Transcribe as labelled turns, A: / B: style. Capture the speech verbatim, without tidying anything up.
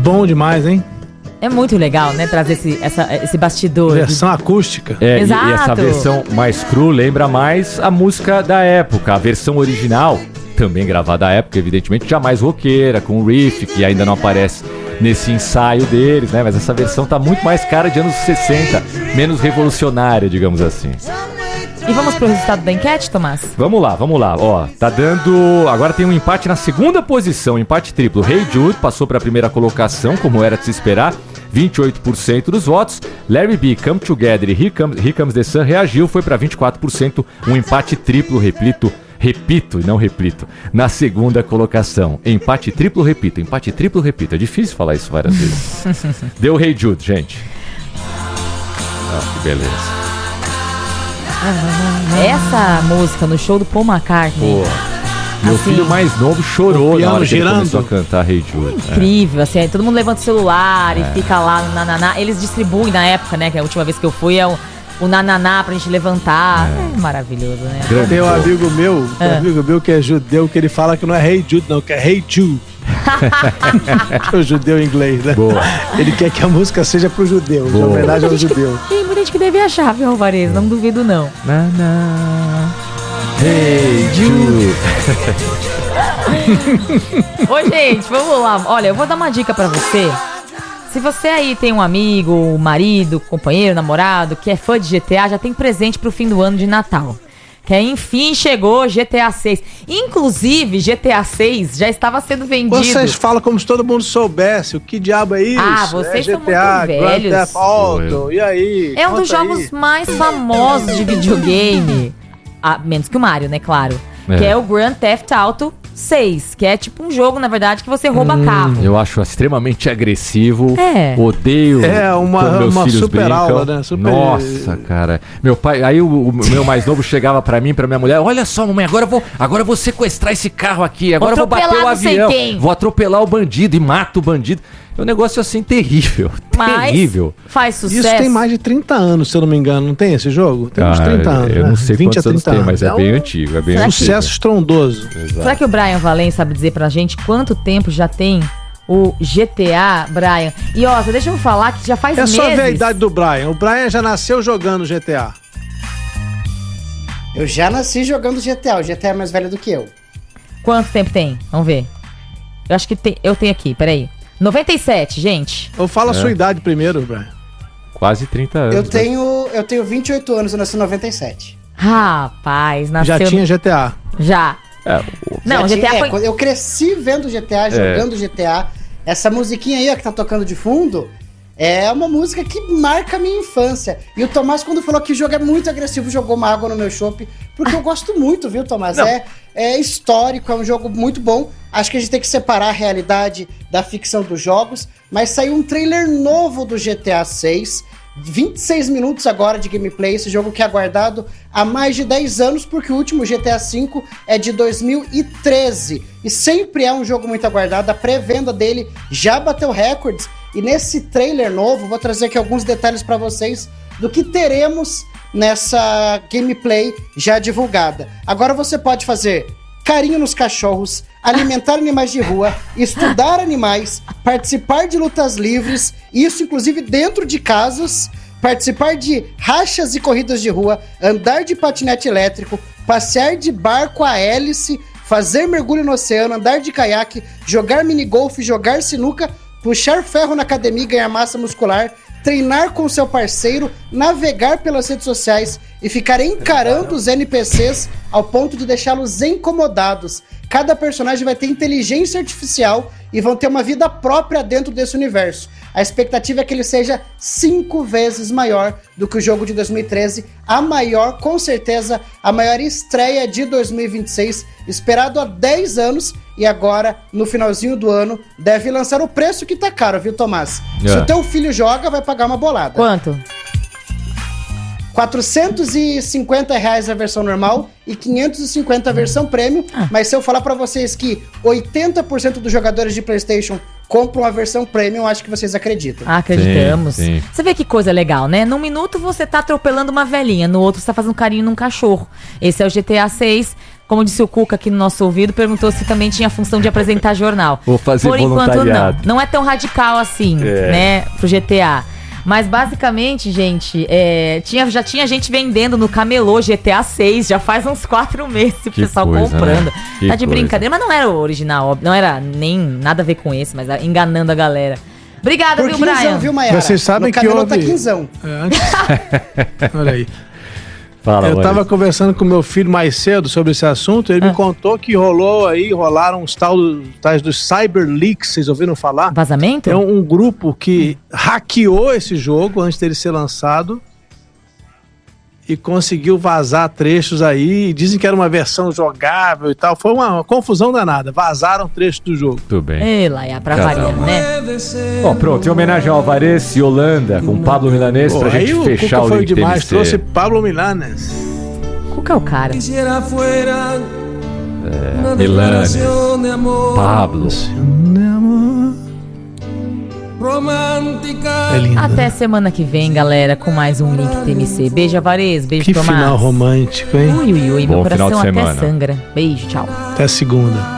A: bom demais, hein?
B: É muito legal, né? Trazer esse, essa, esse bastidor.
A: Versão acústica.
C: É, e,
B: Exato.
C: e essa versão mais cru lembra mais a música da época. A versão original, também gravada à época, evidentemente, já mais roqueira, com o riff, que ainda não aparece nesse ensaio deles, né? Mas essa versão tá muito mais cara de anos sessenta, menos revolucionária, digamos assim.
B: E vamos pro resultado da enquete, Tomás?
C: Vamos lá, vamos lá. Ó, tá dando... Agora tem um empate na segunda posição, empate triplo. Hey Jude passou pra primeira colocação, como era de se esperar, vinte e oito por cento dos votos. Larry B, Come Together e Here Comes, Here Comes the Sun reagiu, foi pra vinte e quatro por cento, um empate triplo, repito, repito e não repito, na segunda colocação. Empate triplo, repito, empate triplo, repito. É difícil falar isso várias vezes. Deu Hey Jude, gente. Ah, que beleza.
B: Essa música no show do Paul McCartney.
C: Pô, meu
B: assim,
C: filho mais novo chorou
A: o
C: na hora que
A: girando.
C: ele começou a cantar Hey Jude.
B: Incrível, é. assim, aí todo mundo levanta o celular e fica lá no nananá. Eles distribuem na época, né, que a última vez que eu fui é o, o nananá pra gente levantar. É, maravilhoso, né?
C: Grande
A: Tem um
C: show.
A: amigo meu, um amigo meu que é judeu, que ele fala que não é Hey Jude, não, que é Hey Jude. O judeu inglês, né?
C: Boa.
A: Ele quer que a música seja pro judeu, em
C: Boa.
A: homenagem ao judeu.
B: Tem muita gente que deve achar, viu, Alvarez? Não duvido, não.
C: Na, na. Hey Jude.
B: Ô, gente, vamos lá. Olha, eu vou dar uma dica pra você. Se você aí tem um amigo, um marido, companheiro, namorado, que é fã de G T A, já tem presente pro fim do ano de Natal. Que aí, enfim, chegou G T A seis. Inclusive, G T A seis já estava sendo vendido.
A: Vocês falam como se todo mundo soubesse. O que diabo é isso?
B: Ah, vocês
A: é
B: são
A: G T A,
B: muito
A: Grand
B: velhos.
A: Theft Auto, e aí?
B: É um dos
A: Conta
B: jogos
A: aí.
B: mais famosos de videogame. Ah, menos que o Mario, né, claro.
C: É.
B: Que é o Grand Theft Auto seis. Que é tipo um jogo, na verdade, que você rouba carro.
C: Eu acho extremamente agressivo.
B: É.
C: Odeio.
A: É, uma-
C: quando meus
A: uma
C: filhos
A: super
C: brincam.
A: aula, né? Super-
C: Nossa, cara. Meu pai, aí o, o meu mais novo chegava pra mim, pra minha mulher: olha só, mamãe, agora eu vou, agora eu vou sequestrar esse carro aqui. Agora eu vou bater
B: atropelar
C: o
B: não sei
C: avião.
B: quem."
C: Vou atropelar o bandido e mato o bandido. É um negócio assim terrível.
B: Mas
C: terrível.
B: faz sucesso.
A: Isso tem mais de trinta anos, se eu não me engano. Não tem esse jogo? Tem uns
C: Ah,
A: trinta anos.
C: Eu
A: né?
C: não sei
A: vinte
C: quantos
A: a
C: anos
A: trinta
C: tem, mas é,
A: um
C: bem antigo. É bem
B: Será que-
C: antigo.
A: sucesso estrondoso.
B: Será que o Brian Valente sabe dizer pra gente quanto tempo já tem o G T A, Brian? E ó, só deixa eu falar que já faz
A: É
B: meses...
A: só ver a idade do Brian. O Brian já nasceu jogando G T A.
D: Eu já nasci jogando G T A. O G T A é mais velho do que eu.
B: Quanto tempo tem? Vamos ver. Eu acho que tem, eu tenho aqui, peraí. noventa e sete, gente.
A: Ou fala a
C: É.
A: sua idade primeiro, Brian.
C: Quase trinta anos.
D: Eu
C: né?
D: tenho, eu tenho vinte e oito anos, eu nasci em noventa e sete.
B: Rapaz, nasceu...
A: Já tinha G T A.
B: Já.
C: É, o-
B: Não,
D: Já
B: G T A
D: tinha- é,
B: foi...
D: quando eu cresci vendo G T A, jogando G T A. Essa musiquinha aí, ó, que tá tocando de fundo, é uma música que marca a minha infância. E o Tomás, quando falou que o jogo é muito agressivo, jogou uma água no meu chopp, porque eu gosto muito, viu, Tomás? É, é histórico, é um jogo muito bom. Acho que a gente tem que separar a realidade da ficção dos jogos, mas saiu um trailer novo do G T A seis, vinte e seis minutos agora de gameplay, esse jogo que é aguardado há mais de dez anos, porque o último G T A cinco é de dois mil e treze, e sempre é um jogo muito aguardado, a pré-venda dele já bateu recordes, e nesse trailer novo, vou trazer aqui alguns detalhes para vocês do que teremos nessa gameplay já divulgada. Agora você pode fazer carinho nos cachorros, alimentar animais de rua, estudar animais, participar de lutas livres, isso inclusive dentro de casas, participar de rachas e corridas de rua, andar de patinete elétrico, passear de barco a hélice, fazer mergulho no oceano, andar de caiaque, jogar minigolf, jogar sinuca, puxar ferro na academia e ganhar massa muscular, treinar com seu parceiro, navegar pelas redes sociais e ficar encarando os N P Cs ao ponto de deixá-los incomodados. Cada personagem vai ter inteligência artificial e vão ter uma vida própria dentro desse universo. A expectativa é que ele seja cinco vezes maior do que o jogo de dois mil e treze, a maior, com certeza, a maior estreia de dois mil e vinte e seis, esperado há dez anos, e agora, no finalzinho do ano, deve lançar o preço que tá caro, viu, Tomás?
C: É.
D: Se o teu filho joga, vai pagar uma bolada.
B: Quanto?
D: quatrocentos e cinquenta reais a versão normal e quinhentos e cinquenta a versão premium.
B: Ah.
D: Mas se eu falar pra vocês que oitenta por cento dos jogadores de PlayStation compram a versão premium, acho que vocês acreditam.
B: Ah, acreditamos.
C: Sim, sim.
B: Você vê que coisa legal, né? Num minuto você tá atropelando uma velhinha, no outro você tá fazendo carinho num cachorro. Esse é o G T A seis. como disse o Cuca aqui no nosso ouvido, perguntou se também tinha a função de apresentar jornal.
C: Vou fazer
B: Por enquanto não.
C: voluntariado.
B: Não é tão radical assim,
C: É.
B: né, pro G T A. Mas basicamente, gente, é, tinha, já tinha gente vendendo no camelô G T A seis, já faz uns quatro meses o
C: Que
B: pessoal
C: coisa,
B: comprando.
C: né? Que
B: Tá de
C: coisa.
B: brincadeira, mas não era o original, óbvio, não era nem nada a ver com esse, mas enganando a galera. Obrigada,
D: Por
B: viu,
D: quinzão,
B: Brian?
D: viu, Maiara?
A: Vocês sabem
D: no
A: que
D: camelô
A: houve-
D: tá quinzão.
A: É, antes- Olha aí.
C: Fala,
A: Eu tava
C: Maurício.
A: conversando com meu filho mais cedo sobre esse assunto, ele
B: Ah.
A: me contou que rolou aí, rolaram os tal do- tais dos Cyber Leaks, vocês ouviram falar?
B: Vazamento?
A: É um, um grupo que hackeou esse jogo antes dele ser lançado e conseguiu vazar trechos aí, e dizem que era uma versão jogável e tal, foi uma, uma confusão danada, vazaram trechos do jogo.
C: Tudo bem.
B: Ei, Laia, pra
C: Cada
B: variar,
C: um.
B: né?
C: Bom, pronto, em homenagem ao Alvarez e Holanda, com Pablo Milanês,
A: Pô,
C: pra
A: aí
C: gente
A: o
C: fechar
A: Cuca
C: o
A: foi
C: link
A: demais,
C: T M C.
A: trouxe Pablo Milanes.
B: Cuca é o cara.
E: Quisiera fuera una
C: Milanes.
E: declaración de amor
C: Pablo.
E: romántica.
A: É lindo.
B: Até semana que vem, galera, com mais um Link T M C. Beijo, Alvarez. Beijo,
A: Que
B: Tomás.
A: final romântico, hein?
B: Ui, ui, ui. Meu
C: Bom final
B: coração
C: de
B: até
C: semana.
B: sangra. Beijo, tchau.
A: Até segunda.